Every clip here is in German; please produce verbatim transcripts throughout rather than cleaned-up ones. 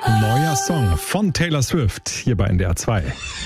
Neuer Song von Taylor Swift hier bei N D R zwei.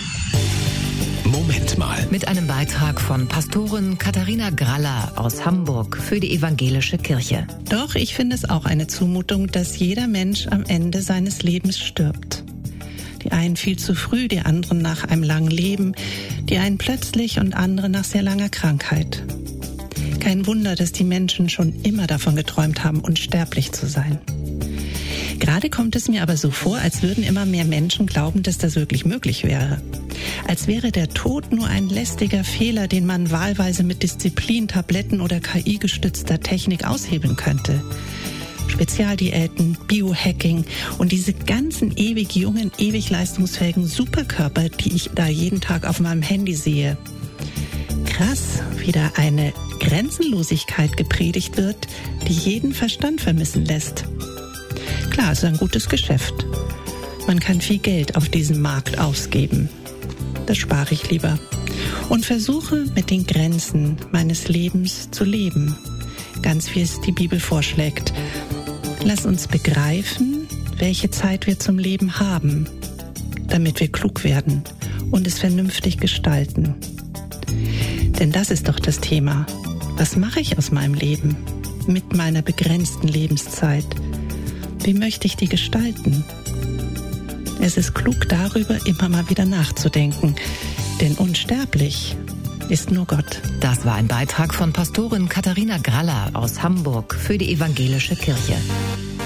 Moment mal. Mit einem Beitrag von Pastorin Katharina Graller aus Hamburg für die evangelische Kirche. Doch ich finde es auch eine Zumutung, dass jeder Mensch am Ende seines Lebens stirbt. Die einen viel zu früh, die anderen nach einem langen Leben, die einen plötzlich und andere nach sehr langer Krankheit. Kein Wunder, dass die Menschen schon immer davon geträumt haben, unsterblich zu sein. Gerade kommt es mir aber so vor, als würden immer mehr Menschen glauben, dass das wirklich möglich wäre. Als wäre der Tod nur ein lästiger Fehler, den man wahlweise mit Disziplin, Tabletten oder K I-gestützter Technik aushebeln könnte. Spezialdiäten, Biohacking und diese ganzen ewig jungen, ewig leistungsfähigen Superkörper, die ich da jeden Tag auf meinem Handy sehe. Krass, wie da eine Grenzenlosigkeit gepredigt wird, die jeden Verstand vermissen lässt. Klar, es ist ein gutes Geschäft. Man kann viel Geld auf diesem Markt ausgeben. Das spare ich lieber und versuche mit den Grenzen meines Lebens zu leben. Ganz wie es die Bibel vorschlägt. Lass uns begreifen, welche Zeit wir zum Leben haben, damit wir klug werden und es vernünftig gestalten. Denn das ist doch das Thema. Was mache ich aus meinem Leben mit meiner begrenzten Lebenszeit? Wie möchte ich die gestalten? Es ist klug, darüber immer mal wieder nachzudenken, denn unsterblich ist nur Gott. Das war ein Beitrag von Pastorin Katharina Graller aus Hamburg für die evangelische Kirche.